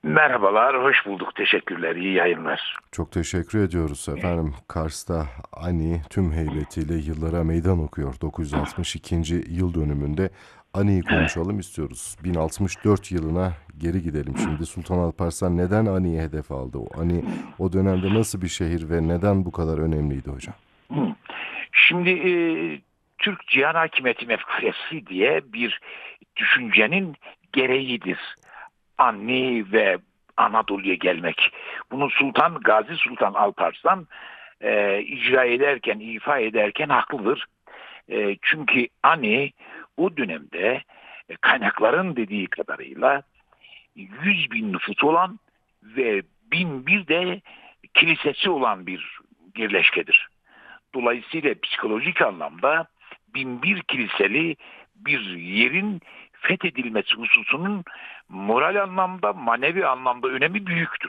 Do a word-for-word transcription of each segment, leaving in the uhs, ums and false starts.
Merhabalar, hoş bulduk. Teşekkürler, iyi yayınlar. Çok teşekkür ediyoruz efendim. Kars'ta Ani tüm heybetiyle yıllara meydan okuyor. dokuz yüz altmış ikinci yıl dönümünde Ani'yi konuşalım istiyoruz. bin altmış dört yılına geri gidelim şimdi. Sultan Alparslan neden Ani'yi hedef aldı? O Ani o dönemde nasıl bir şehir ve neden bu kadar önemliydi hocam? Şimdi e, Türk Cihan Hakimiyeti Mefkuresi diye bir düşüncenin gereğidir. Anni ve Anadolu'ya gelmek. Bunu Sultan Gazi Sultan Alparslan e, icra ederken, ifa ederken haklıdır. E, çünkü Ani o dönemde e, kaynakların dediği kadarıyla yüz bin nüfus olan ve bin bir de kilisesi olan bir birleşkedir. Dolayısıyla psikolojik anlamda bin bir kiliseli bir yerin fethedilmesi hususunun moral anlamda, manevi anlamda önemi büyüktür.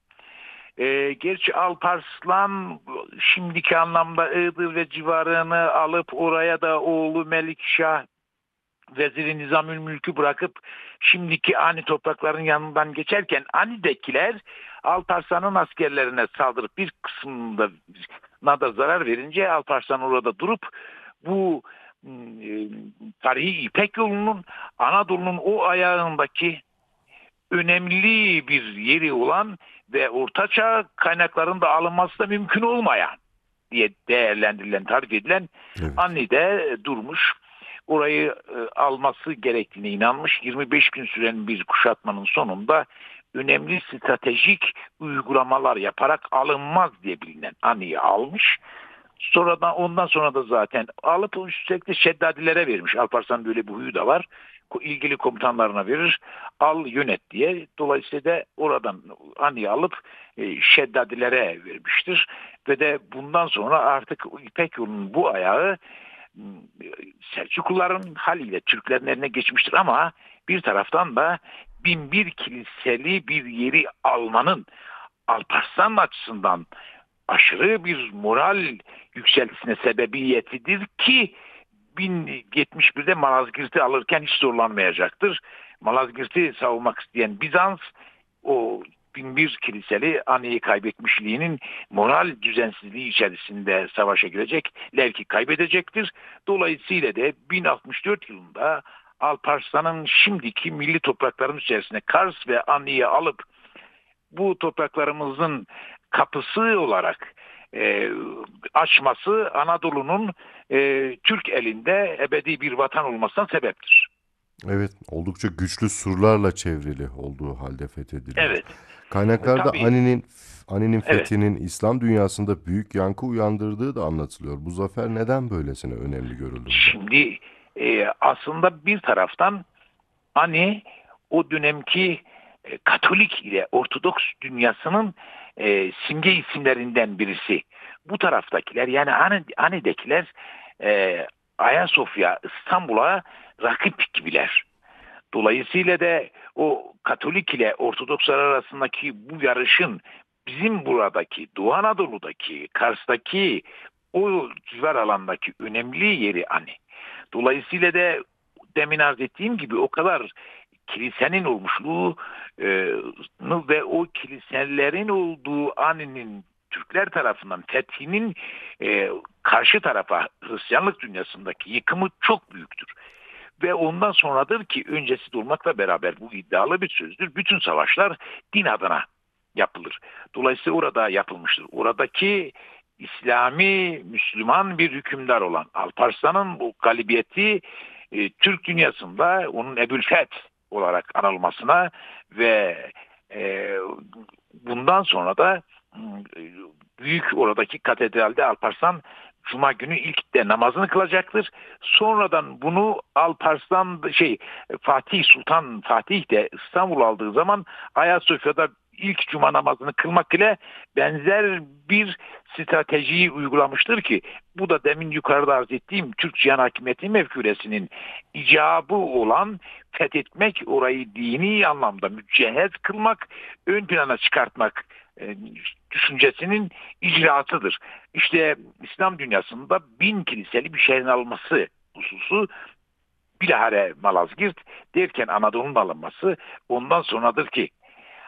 E, gerçi Alparslan şimdiki anlamda Iğdır ve civarını alıp oraya da oğlu Melikşah Veziri Nizamülmülk'ü bırakıp şimdiki Ani toprakların yanından geçerken Ani'dekiler Alparslan'ın askerlerine saldırıp bir kısmında da zarar verince Alparslan orada durup bu e, tarihi İpek yolunun Anadolu'nun o ayağındaki önemli bir yeri olan ve ortaçağ kaynaklarında alınması da mümkün olmayan diye değerlendirilen, tarif edilen Evet. Anni'de durmuş. Orayı e, alması gerektiğine inanmış. yirmi beş gün süren bir kuşatmanın sonunda önemli stratejik uygulamalar yaparak alınmaz diye bilinen Anni'yi almış. Sonradan ondan sonra da zaten alıp sürekli Şeddadilere vermiş. Alparslan böyle bir huyu da var. İlgili komutanlarına verir. Al yönet diye. Dolayısıyla da oradan Anni'yi alıp e, Şeddadilere vermiştir. Ve de bundan sonra artık İpek yolunun bu ayağı Selçukluların haliyle Türklerin eline geçmiştir ama bir taraftan da bin bir kiliseli bir yeri almanın Alparslan açısından aşırı bir moral yükseltisine sebebiyetidir ki bin yetmiş birde Malazgirt'i alırken hiç zorlanmayacaktır. Malazgirt'i savunmak isteyen Bizans o bin bir kiliseli Ani'yi kaybetmişliğinin moral düzensizliği içerisinde savaşa girecek. Levki kaybedecektir. Dolayısıyla da bin altmış dört yılında Alparslan'ın şimdiki milli topraklarımız içerisinde Kars ve Ani'yi alıp bu topraklarımızın kapısı olarak e, açması Anadolu'nun e, Türk elinde ebedi bir vatan olmasına sebeptir. Evet, oldukça güçlü surlarla çevrili olduğu halde fethediliyor. Evet. E, Kaynaklarda tabii. Ani'nin Ani'nin Evet. fethinin İslam dünyasında büyük yankı uyandırdığı da anlatılıyor. Bu zafer neden böylesine önemli görüldü hocam? Şimdi e, aslında bir taraftan Ani o dönemki e, Katolik ile Ortodoks dünyasının e, simge isimlerinden birisi. Bu taraftakiler yani Ani, Ani'dekiler e, Ayasofya, İstanbul'a rakip gibiler. Dolayısıyla da o Katolik ile Ortodokslar arasındaki bu yarışın bizim buradaki Doğu Anadolu'daki Kars'taki o civar alandaki önemli yeri Ani. Dolayısıyla da demin arz ettiğim gibi o kadar kilisenin olmuşluğu e, ve o kiliselerin olduğu Ani'nin Türkler tarafından fethinin e, karşı tarafa Hristiyanlık dünyasındaki yıkımı çok büyüktür. Ve ondan sonradır ki öncesi de olmakla beraber bu iddialı bir sözdür. Bütün savaşlar din adına yapılır. Dolayısıyla orada yapılmıştır. Oradaki İslami, Müslüman bir hükümdar olan Alparslan'ın bu galibiyeti e, Türk dünyasında onun Ebu'l-Feth olarak anılmasına ve e, bundan sonra da e, büyük oradaki katedralde Alparslan Cuma günü ilk de namazını kılacaktır. Sonradan bunu Alparslan şey Fatih Sultan Fatih de İstanbul aldığı zaman Ayasofya'da ilk cuma namazını kılmak ile benzer bir stratejiyi uygulamıştır ki bu da demin yukarıda arz ettiğim Türk Cihan Hakimiyeti mevkûresinin icabı olan fethetmek, orayı dini anlamda mücehhez kılmak, ön plana çıkartmak e, düşüncesinin icraatıdır. İşte İslam dünyasında bin kiliseli bir şehrin alınması hususu bilahare Malazgirt derken Anadolu'nun alınması ondan sonradır ki